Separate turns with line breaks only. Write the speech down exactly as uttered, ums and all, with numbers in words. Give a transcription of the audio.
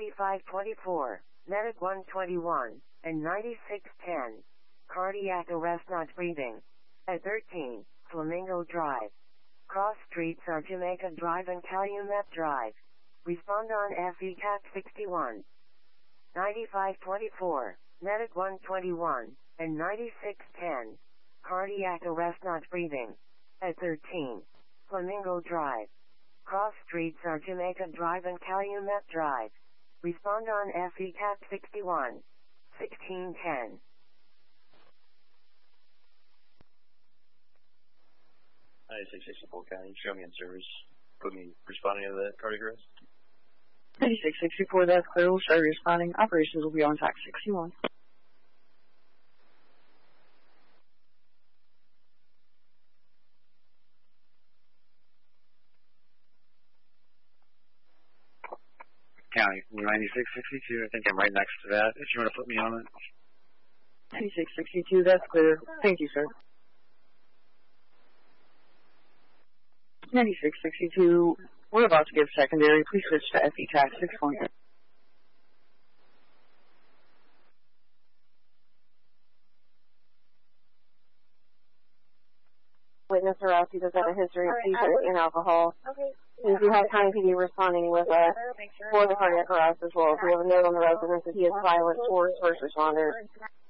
ninety-five twenty-four, Medic one twenty-one, and ninety-six ten. Cardiac arrest not breathing. At thirteen, Flamingo Drive. Cross streets are Jamaica Drive and Calumet Drive. Respond on F E C A T sixty-one. ninety-five twenty-four, Medic one twenty-one, and ninety-six ten. Cardiac arrest not breathing. At thirteen, Flamingo Drive. Cross streets are Jamaica Drive and Calumet Drive. Respond on F E C A T sixty-one. sixteen ten.
ninety-six sixty-four County, show me in service. Put me responding to that cardiac arrest.
ninety-six sixty-four, that's clear. We'll start responding. Operations will be on tax sixty-one.
County, ninety-six sixty-two, I think I'm right next to that. If you want to put me on it.
ninety-six sixty-two, that's clear. Thank you, sir. ninety-six sixty-two, we're about to give secondary. Please switch to F E C A T six point zero.
Witness arrest, he does have a history of
Right,
seizures and alcohol.
Okay.
We do have County P D responding with a
Make sure.
for the cardiac arrest as well. We have a note on the residence that he is violent towards first responders.